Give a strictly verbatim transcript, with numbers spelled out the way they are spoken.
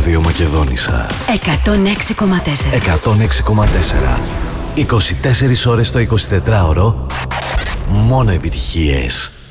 ραδιομακεδόνισσα. εκατόν έξι κόμμα τέσσερα. εκατόν έξι κόμμα τέσσερα. είκοσι τέσσερις ώρες το εικοσιτετράωρο. Μόνο επιτυχίες.